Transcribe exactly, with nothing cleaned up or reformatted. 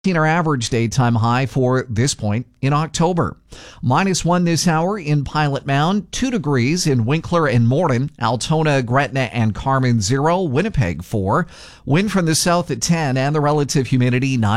Our average daytime high for this point in October. Minus one this hour in Pilot Mound, two degrees in Winkler and Morden, Altona, Gretna, and Carmen zero, Winnipeg four. Wind from the south at ten, and the relative humidity ninety.